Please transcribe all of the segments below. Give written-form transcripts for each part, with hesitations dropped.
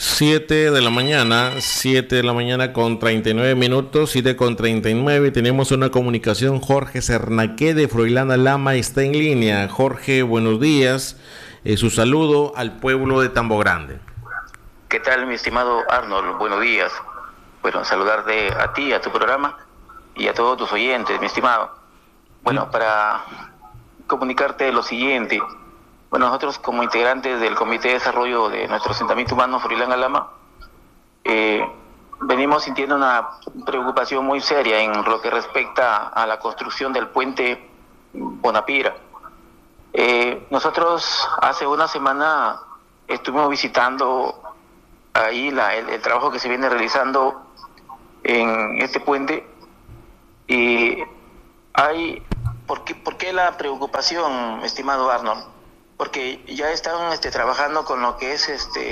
7 de la mañana con 39 minutos, 7 con 39. Tenemos una comunicación. Jorge Cernaque de Froilán Alhama está en línea. Jorge, buenos días. Su saludo al pueblo de Tambo Grande. ¿Qué tal, mi estimado Arnold? Buenos días. Bueno, saludarte a ti, a tu programa y a todos tus oyentes, mi estimado. Bueno, para comunicarte lo siguiente. Bueno, nosotros como integrantes del Comité de Desarrollo de nuestro asentamiento humano Froilán Alhama, venimos sintiendo una preocupación muy seria en lo que respecta a la construcción del puente Bonapira. Nosotros hace una semana estuvimos visitando ahí el trabajo que se viene realizando en este puente y hay... ¿Por qué la preocupación, estimado Arnold? Porque ya están trabajando con lo que es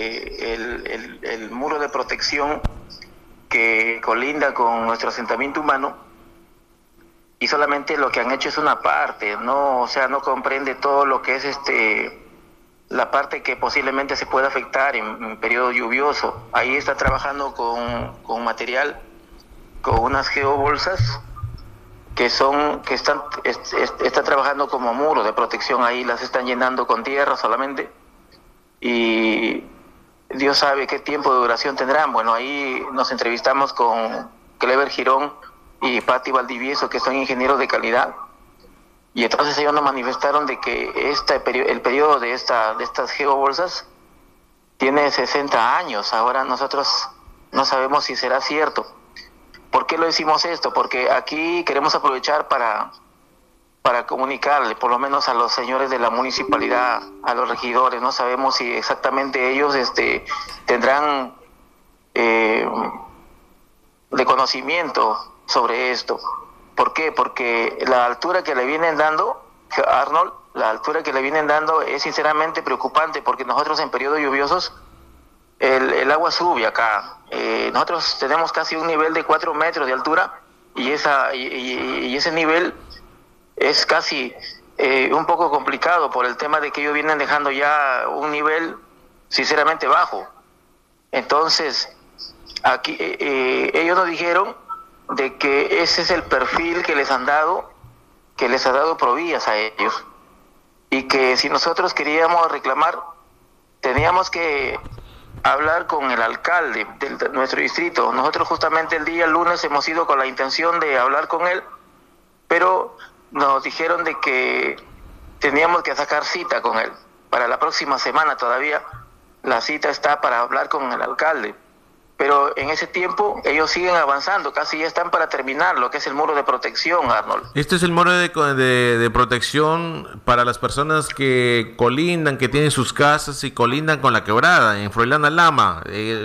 el muro de protección que colinda con nuestro asentamiento humano, y solamente lo que han hecho es una parte, no, o sea, no comprende todo lo que es la parte que posiblemente se pueda afectar en periodo lluvioso. Ahí está trabajando con material, con unas geobolsas está trabajando como muro de protección. Ahí las están llenando con tierra solamente, y Dios sabe qué tiempo de duración tendrán. Bueno, ahí nos entrevistamos con Clever Girón y Patti Valdivieso, que son ingenieros de calidad, y entonces ellos nos manifestaron de que el periodo de estas geobolsas tiene 60 años. Ahora nosotros no sabemos si será cierto. ¿Por qué lo decimos esto? Porque aquí queremos aprovechar para comunicarle, por lo menos a los señores de la municipalidad, a los regidores. No sabemos si exactamente ellos tendrán de conocimiento sobre esto. ¿Por qué? Porque la altura que le vienen dando, Arnold, la altura que le vienen dando es sinceramente preocupante, porque nosotros en periodos lluviosos el agua sube acá. Nosotros tenemos casi un nivel de 4 metros de altura, y ese nivel es casi un poco complicado por el tema de que ellos vienen dejando ya un nivel sinceramente bajo. Entonces, aquí ellos nos dijeron de que ese es el perfil que les ha dado Provías a ellos, y que si nosotros queríamos reclamar, teníamos que hablar con el alcalde de nuestro distrito. Nosotros justamente el día lunes hemos ido con la intención de hablar con él, pero nos dijeron de que teníamos que sacar cita con él para la próxima semana. Todavía la cita está para hablar con el alcalde, pero en ese tiempo ellos siguen avanzando, casi ya están para terminar lo que es el muro de protección, Arnold. Este es el muro de protección para las personas que colindan, que tienen sus casas y colindan con la quebrada, en Froilán Alhama.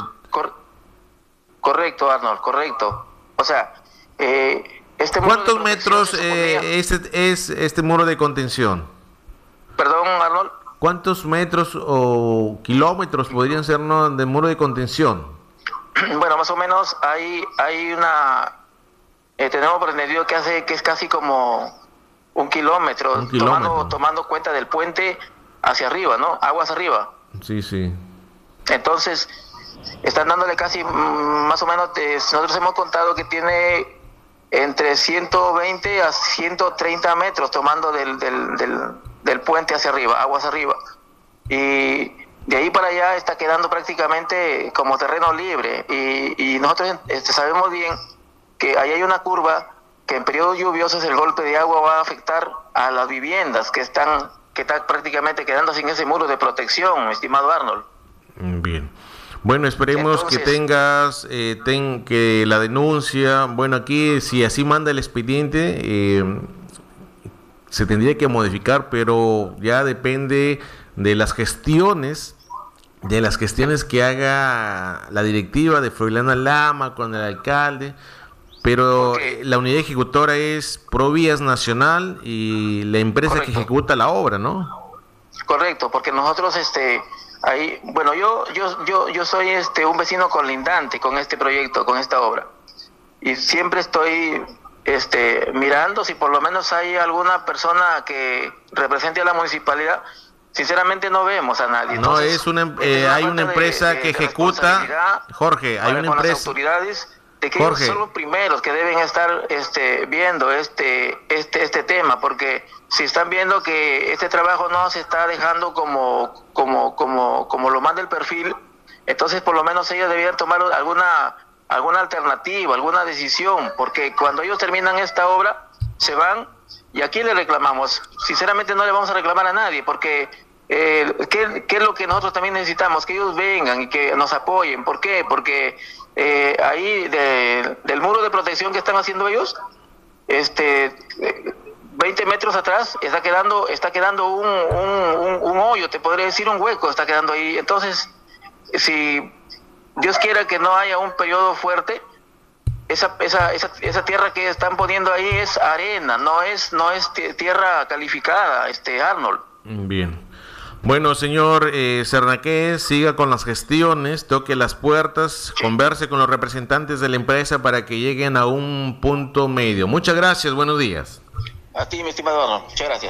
Correcto, Arnold, correcto. O sea, ¿cuántos metros es este muro de contención? Perdón, Arnold. ¿Cuántos metros o kilómetros podrían ser, ¿no?, de muro de contención? Bueno, más o menos hay una... tenemos pretendido que es casi como un kilómetro. Tomando cuenta del puente hacia arriba, ¿no? Aguas arriba. Sí, sí. Entonces, están dándole casi más o menos... nosotros hemos contado que tiene entre 120 a 130 metros tomando del puente hacia arriba, aguas arriba. Y de ahí para allá está quedando prácticamente como terreno libre, y nosotros sabemos bien que ahí hay una curva que en periodos lluviosos el golpe de agua va a afectar a las viviendas que están prácticamente quedando sin ese muro de protección, estimado Arnold. Bien. Bueno, esperemos que tengas que la denuncia, bueno, aquí si así manda el expediente, se tendría que modificar, pero ya depende de las gestiones que haga la directiva de Froilán Alhama con el alcalde, pero la unidad ejecutora es Provías Nacional y la empresa que ejecuta la obra, ¿no? Correcto, porque nosotros ahí, bueno, yo soy un vecino colindante con este proyecto, con esta obra, y siempre estoy mirando si por lo menos hay alguna persona que represente a la municipalidad sinceramente no vemos a nadie. No, Entonces, es hay una empresa que ejecuta, Jorge, hay una con empresa. las autoridades de que Jorge, ellos son los primeros que deben estar viendo este tema, porque si están viendo que este trabajo no se está dejando como lo manda el perfil, entonces por lo menos ellos debieran tomar alguna alternativa, alguna decisión, porque cuando ellos terminan esta obra se van. ¿Y a quién le reclamamos? Sinceramente no le vamos a reclamar a nadie, porque ¿qué es lo que nosotros también necesitamos? Que ellos vengan y que nos apoyen. ¿Por qué? Porque ahí del muro de protección que están haciendo ellos, 20 metros atrás está quedando un hoyo, te podría decir un hueco, está quedando ahí. Entonces, si Dios quiera que no haya un periodo fuerte, esa tierra que están poniendo ahí es arena, no es tierra calificada, Arnold. Bien. Bueno, señor Cernaque, siga con las gestiones, toque las puertas, converse con los representantes de la empresa para que lleguen a un punto medio. Muchas gracias, buenos días. A ti, mi estimado Arnold, muchas gracias.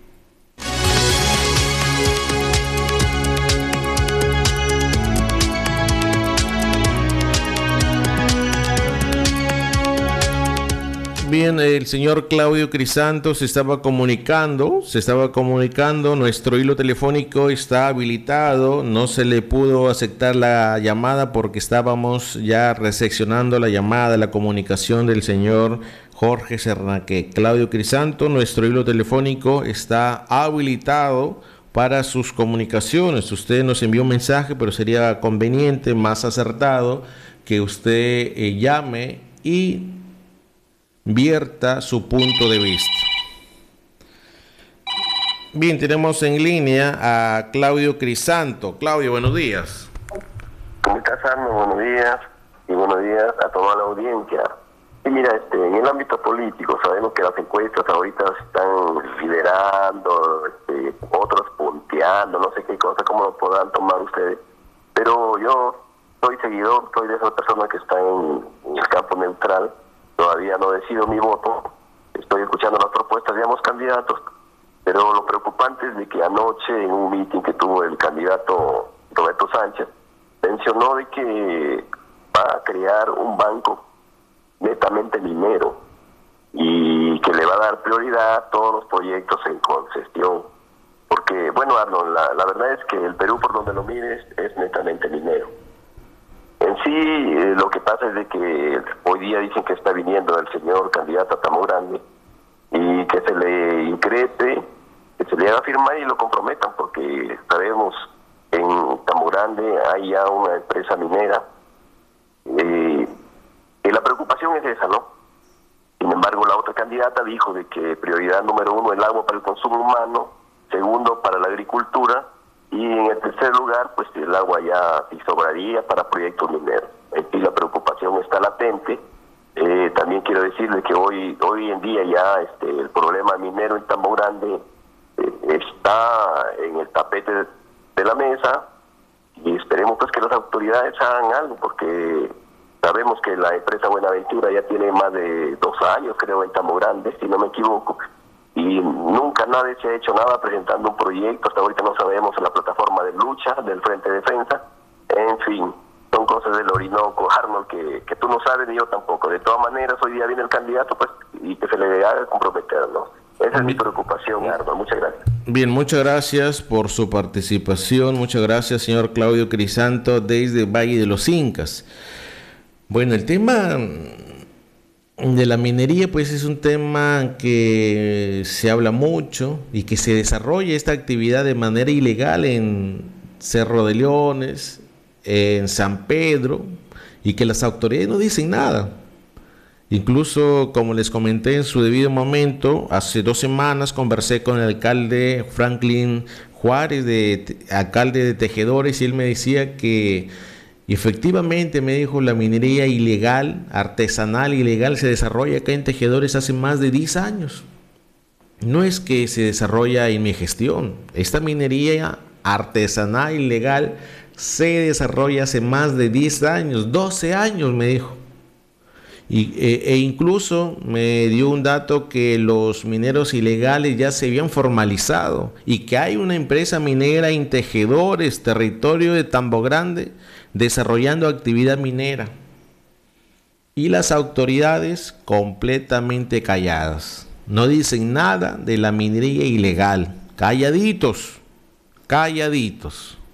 Bien, el señor Claudio Crisanto se estaba comunicando, nuestro hilo telefónico está habilitado, no se le pudo aceptar la llamada porque estábamos ya recepcionando la llamada, la comunicación del señor Jorge Cernaque. Claudio Crisanto, nuestro hilo telefónico está habilitado para sus comunicaciones. Usted nos envió un mensaje, pero sería conveniente, más acertado, que usted llame y vierta su punto de vista. Bien, tenemos en línea a Claudio Crisanto. Claudio, buenos días. ¿Cómo estás, Arno? Buenos días. Y buenos días a toda la audiencia. Y mira, en el ámbito político sabemos que las encuestas ahorita se están liderando, otros punteando, no sé qué cosa, cómo lo podrán tomar ustedes. Pero yo soy seguidor, soy de esas personas que están en el campo neutral. Todavía no decido mi voto, estoy escuchando las propuestas de ambos candidatos, pero lo preocupante es de que anoche en un meeting que tuvo el candidato Roberto Sánchez, mencionó de que va a crear un banco netamente minero y que le va a dar prioridad a todos los proyectos en concesión. Porque, bueno, Arnold, la verdad es que el Perú, por donde lo mires, es netamente minero. En sí, lo que pasa es de que hoy día dicen que está viniendo el señor candidato a Tambo Grande y que se le increpe, que se le haga firmar y lo comprometan, porque sabemos que en Tambo Grande hay ya una empresa minera y la preocupación es esa, ¿no? Sin embargo, la otra candidata dijo de que prioridad número 1 el agua para el consumo humano, segundo para la agricultura, y en el tercer lugar, pues el agua ya sí sobraría para proyectos mineros. Aquí la preocupación está latente. También quiero decirle que hoy en día ya el problema minero en Tambo Grande está en el tapete de la mesa, y esperemos pues que las autoridades hagan algo, porque sabemos que la empresa Buenaventura ya tiene más de 2 años, creo, en Tambo Grande, si no me equivoco, y nunca nadie se ha hecho nada presentando un proyecto. Hasta ahorita no sabemos la plataforma de lucha del Frente de Defensa. En fin, son cosas del Orinoco, Arnold, que tú no sabes ni yo tampoco. De todas maneras, hoy día viene el candidato, pues, y que se le haga comprometernos. Esa es mi preocupación, Arnold. Muchas gracias. Bien, muchas gracias por su participación. Muchas gracias, señor Claudio Crisanto, desde Valle de los Incas. Bueno, el tema de la minería, pues es un tema que se habla mucho y que se desarrolla esta actividad de manera ilegal en Cerro de Leones, en San Pedro, y que las autoridades no dicen nada. Incluso, como les comenté en su debido momento, hace 2 semanas conversé con el alcalde Franklin Juárez, alcalde de Tejedores, y él me decía que y efectivamente, me dijo, la minería ilegal, artesanal ilegal, se desarrolla acá en Tejedores hace más de 10 años. No es que se desarrolla en mi gestión. Esta minería artesanal ilegal se desarrolla hace más de 10 años, 12 años, me dijo. e incluso me dio un dato que los mineros ilegales ya se habían formalizado y que hay una empresa minera en Tejedores, territorio de Tambo Grande, desarrollando actividad minera. Y las autoridades completamente calladas. No dicen nada de la minería ilegal. Calladitos, calladitos.